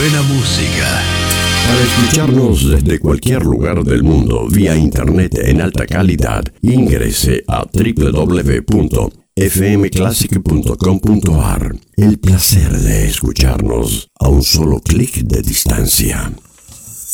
buena música. Para escucharnos desde cualquier lugar del mundo vía internet en alta calidad, ingrese a www.fmclassic.com.ar. El placer de escucharnos a un solo clic de distancia.